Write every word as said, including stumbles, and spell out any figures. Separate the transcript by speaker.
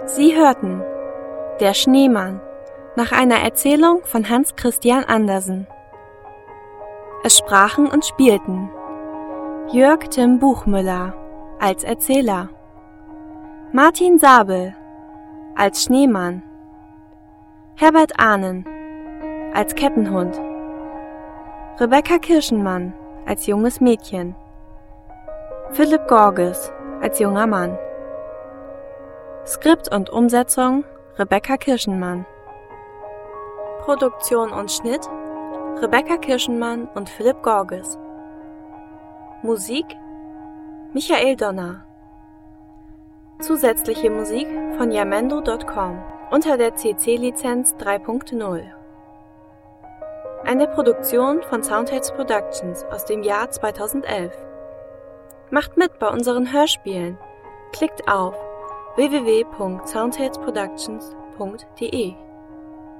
Speaker 1: Sie hörten Der Schneemann nach einer Erzählung von Hans Christian Andersen. Es sprachen und spielten Jörg Tim Buchmüller als Erzähler, Martin Sabel als Schneemann, Herbert Ahnen als Kettenhund, Rebecca Kirschenmann als junges Mädchen, Philipp Gorges als junger Mann. Skript und Umsetzung Rebecca Kirschenmann. Produktion und Schnitt Rebecca Kirschenmann und Philipp Gorges. Musik Michael Donner. Zusätzliche Musik von Jamendo Punkt com unter der C C-Lizenz drei Punkt null. Eine Produktion von Soundheads Productions aus dem Jahr zweitausendelf. Macht mit bei unseren Hörspielen. Klickt auf w w w punkt soundheadsproductions punkt d e.